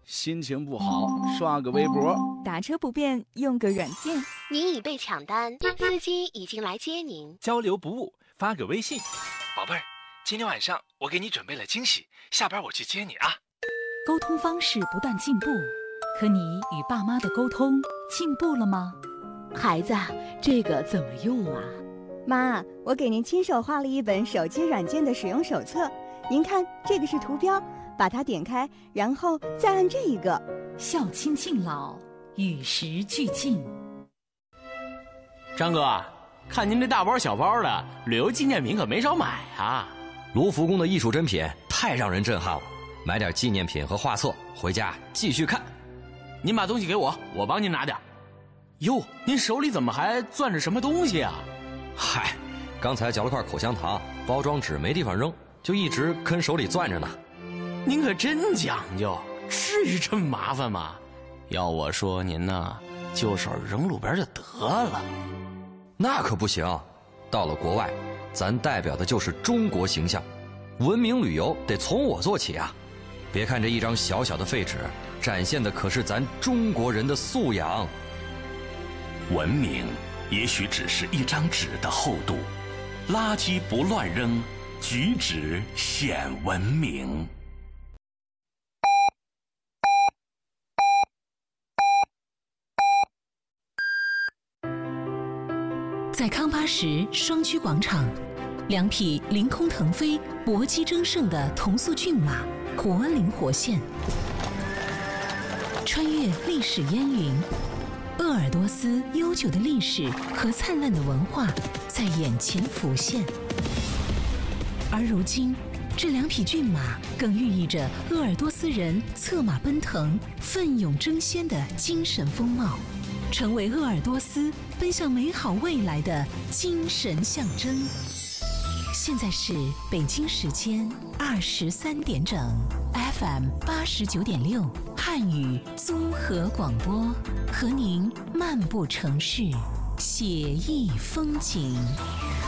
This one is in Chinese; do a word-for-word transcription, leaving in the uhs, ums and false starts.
心情不好刷个微博， 打车不便用个软件。 您已被抢单，司机已经来接您。 交流不误，发个微信。宝贝儿，今天晚上我给你准备了惊喜，下班我去接你啊。 沟通方式不断进步，可你与爸妈的沟通进步了吗？ 孩子，这个怎么用啊？ 妈，我给您亲手画了一本手机软件的使用手册，您看这个是图标，把它点开，然后再按这一个。 孝亲敬老，与时俱进。 张哥，看您这大包小包的，旅游纪念品可没少买啊。 卢浮宫的艺术珍品太让人震撼了，买点纪念品和画册回家继续看。 您把东西给我，我帮您拿点。哟，您手里怎么还攥着什么东西啊？ 嗨，刚才嚼了块口香糖，包装纸没地方扔，就一直跟手里攥着呢。 您可真讲究，至于这么麻烦吗？要我说您呢，就手扔路边就得了。 那可不行，到了国外，咱代表的就是中国形象，文明旅游得从我做起啊！别看这一张小小的废纸，展现的可是咱中国人的素养。 文明也许只是一张纸的厚度，垃圾不乱扔，举止显文明。 在康巴什双居广场，两匹凌空腾飞、搏击争胜的同速骏马活灵活现，穿越历史烟云，鄂尔多斯悠久的历史和灿烂的文化在眼前浮现。而如今，这两匹骏马更寓意着鄂尔多斯人策马奔腾、奋勇争先的精神风貌，成为鄂尔多斯奔向美好未来的精神象征。现在是北京时间二十三点整 ，F M 八十九点六汉语综合广播，和您漫步城市，写意风景。